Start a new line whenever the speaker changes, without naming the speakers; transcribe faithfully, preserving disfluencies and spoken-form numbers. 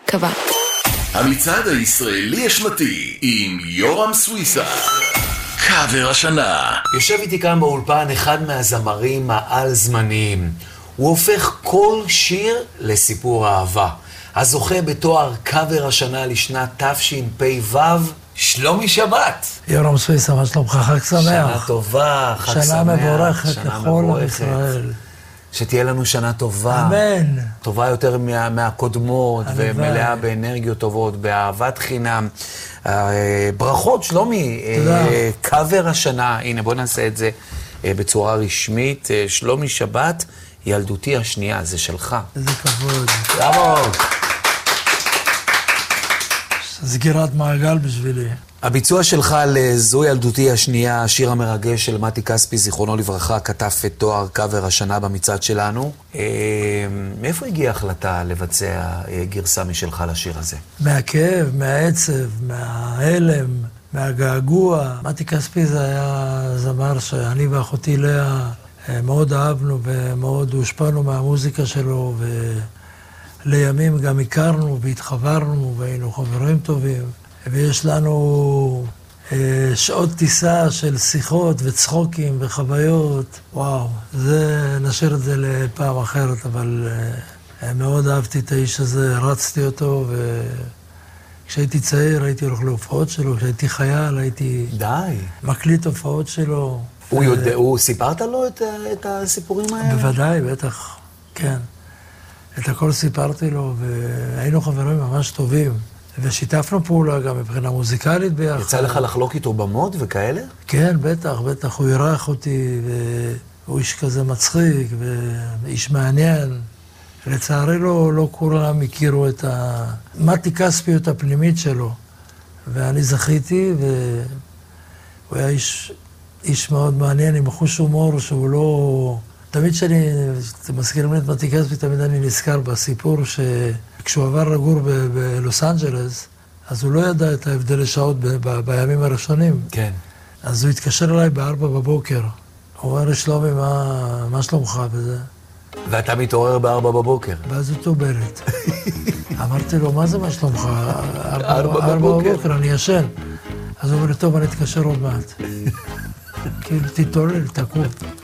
קבע.
המצעד הישראלי השנתי עם יורם סוויסה. קאבר השנה.
יושב איתי כאן באולפן אחד מהזמרים העל זמניים. הוא הופך כל שיר לסיפור אהבה. הזוכה בתואר קאבר השנה לשנת תשפ"ו, שלומי שבת.
יורם סוויסה, מה שלומך? חג שמח.
שנה טובה, חג שמח.
שנה מבורכת לכל ישראל.
שתהיה לנו שנה טובה.
אמן.
טובה יותר מה, מהקודמות, ומלאה באנרגיות טובות, באהבת חינם. ברכות, שלומי.
תודה.
קאבר השנה, הנה בוא נעשה את זה בצורה רשמית. שלומי שבת, ילדותי השנייה, זה שלך.
איזה כבוד.
בראבו.
סגירת מעגל בשבילי.
הביצוע שלך לזו ילדותי השנייה, השיר המרגש של מתי כספי, זיכרונו לברכה, כתב את תואר קאבר השנה במצעד שלנו. מאיפה הגיעה ההחלטה לבצע גרסה משלך לשיר הזה?
מהכאב, מהעצב, מההלם, מהגעגוע. מתי כספי זה היה זמר שאני ואחותי לאה מאוד אהבנו ומאוד הושפענו מהמוזיקה שלו, ולימים גם הכרנו והתחברנו והיינו חברים טובים. ויש לנו אה, שעות טיסה של שיחות וצחוקים וחוויות. וואו, זה, נשאיר את זה לפעם אחרת, אבל אה, מאוד אהבתי את האיש הזה, רצתי אותו, וכשהייתי צעיר הייתי הולך להופעות שלו, כשהייתי חייל הייתי
די.
מקליט הופעות שלו.
הוא יודע, הוא סיפרת לו את, את הסיפורים האלה?
בוודאי, בטח, כן. את הכל סיפרתי לו, והיינו חברים ממש טובים. ושיתפנו פעולה גם מבחינה מוזיקלית ביחד.
יצא לך לחלוק איתו במות וכאלה?
כן, בטח, בטח. הוא אירח אותי, והוא איש כזה מצחיק, ואיש מעניין. לצערי לא, לא כולם הכירו את המתי כספיות הפנימית שלו. ואני זכיתי, והוא היה איש, איש מאוד מעניין, עם חוש הומור שהוא לא... תמיד שאני, אתם מזכירים לי את מתי כספי, תמיד אני נזכר בסיפור שכשהוא עבר לגור ב- בלוס אנג'לס, אז הוא לא ידע את ההבדל לשעות ב- ב- בימים הראשונים.
כן.
אז הוא התקשר אליי בארבע בבוקר. הוא אומר לי, שלומי, מה, מה שלומך בזה?
ואתה מתעורר בארבע בבוקר.
ואז הוא טובלת. אמרתי לו, מה זה מה שלומך? ארבע,
ארבע
ארבע
בבוקר.
בבוקר, אני ישן. אז הוא אומר לי, טוב, אני אתקשר עוד מעט. כאילו, תתעורר, תקום.